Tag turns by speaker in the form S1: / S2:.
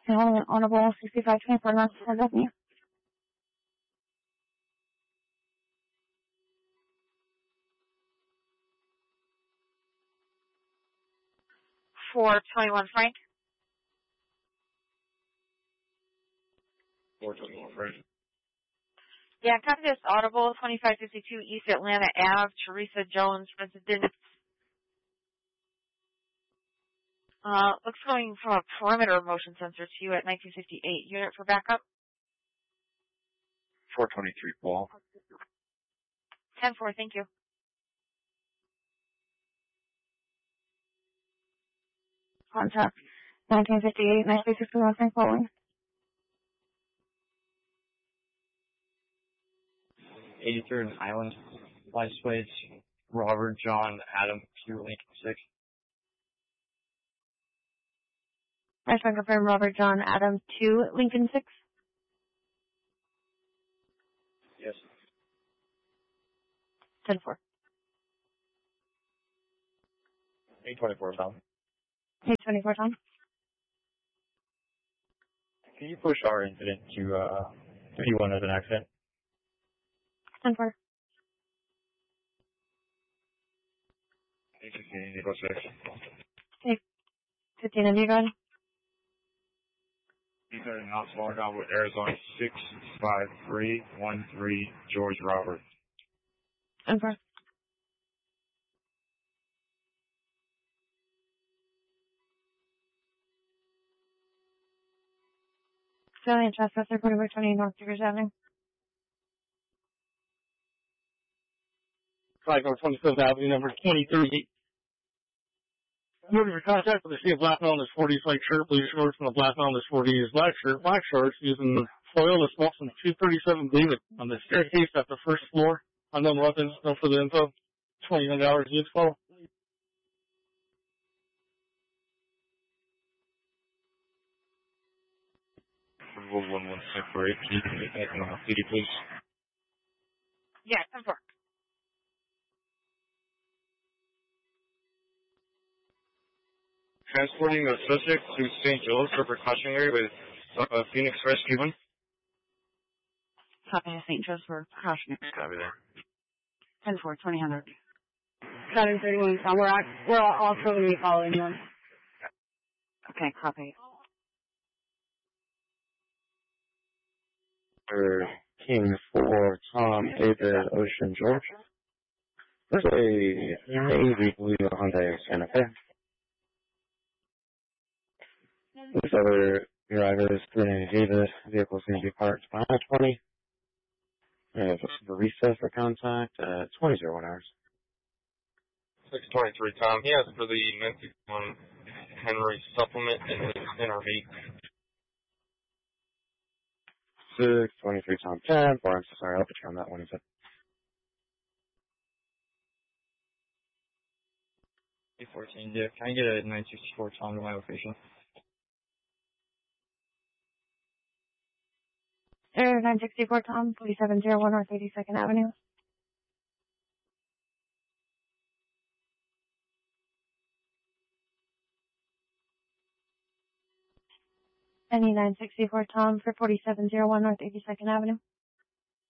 S1: Honorable 6524 North Third Avenue.
S2: $421 Frank.
S3: 421 Frank.
S2: Yeah, copy this. Audible 2552 East Atlanta Ave, Teresa Jones, resident. Looks going from a perimeter motion sensor to you at 1958. Unit for backup.
S3: 423 Paul.
S2: 10-4, thank you.
S1: Contact 1958 960 North St. Pauline.
S3: 83rd and Island. License plates Robert John Adam Q Lincoln 6.
S1: I shall confirm Robert John Adam 2 Lincoln 6.
S3: Yes.
S1: 10-4.
S3: 824 Tom.
S1: 824 Tom.
S3: Can you push our incident to 51 as an accident?
S1: 10-4.
S3: 815
S1: 15 and you got it?
S3: He's heading out Florida with Arizona 65313 George Robert.
S1: 10-4. Australian trespasser 20 North Rivers Avenue.
S4: 5 North 25th Avenue, number 23. Moving for contact with the sea of black on his 40s white shirt, blue shorts, and the black on his 40s black shirt, black shorts, using foil that smokes from 237 David on the staircase at the first floor. Unknown weapons, no further info. 20 hours each flow.
S3: 1168, can you get that on the CD, please?
S2: Yeah, 10-4.
S3: Transporting a suspect to St. Joe's for precautionary with Phoenix Rescue 1.
S1: Copy of St. Joe's for precautionary.
S3: Copy there.
S1: 10-4, 2000. 731 Tom. We're also going to be following them. Okay, copy.
S3: King for Tom David Ocean George. There's a navy blue Hyundai Santa Fe. This other driver is David. Vehicle's going to be parked by 20. And the recess for contact at 20:01 hours. 623 Tom. He asked for the Memphis Henry supplement in his NRV. 623 Tom 10. I'm so sorry, I'll put you on that one instead. 814, yeah. Can I get a 964 Tom to my location?
S1: Air 964 Tom, 4701 North 82nd Avenue. Any 964 Tom for 4701 North 82nd Avenue.